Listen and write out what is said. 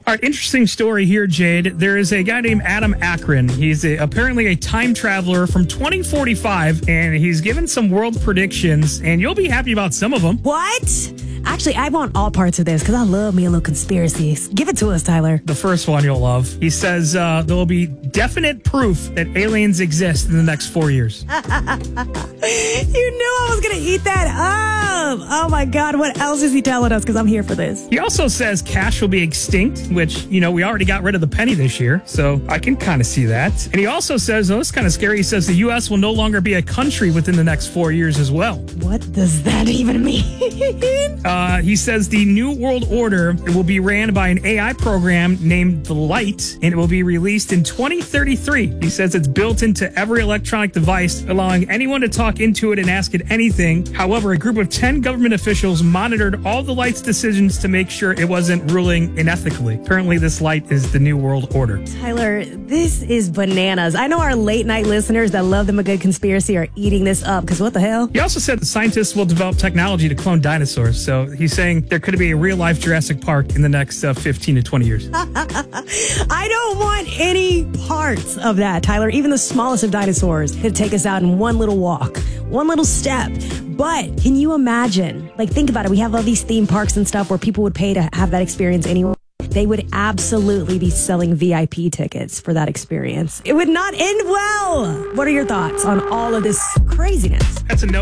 All right, interesting story here, Jade. There is a guy named Adam Akron. He's apparently a time traveler from 2045, and he's given some world predictions, and you'll be happy about some of them. What? Actually, I want all parts of this because I love me a little conspiracies. Give it to us, Tyler. The first one you'll love. He says there will be definite proof that aliens exist in the next 4 years. You knew I was going to eat that up. Oh, my God. What else is he telling us? Because I'm here for this. He also says cash will be extinct, which, we already got rid of the penny this year, so I can kind of see that. And he also says, this is kind of scary, he says the U.S. will no longer be a country within the next 4 years as well. What does that even mean? He says the New World Order will be ran by an AI program named The Light, and it will be released in 2033. He says it's built into every electronic device, allowing anyone to talk into it and ask it anything. However, a group of 10 government officials monitored all the Light's decisions to make sure it wasn't ruling unethically. Apparently, this Light is the New World Order. Tyler, this is bananas. I know our late night listeners that love them a good conspiracy are eating this up, because what the hell? He also said the scientists will develop technology to clone dinosaurs. So he's saying there could be a real-life Jurassic Park in the next 15 to 20 years. I don't want any parts of that, Tyler. Even the smallest of dinosaurs could take us out in one little walk, one little step. But can you imagine? Think about it. We have all these theme parks and stuff where people would pay to have that experience anyway. They would absolutely be selling VIP tickets for that experience. It would not end well. What are your thoughts on all of this craziness? That's a no.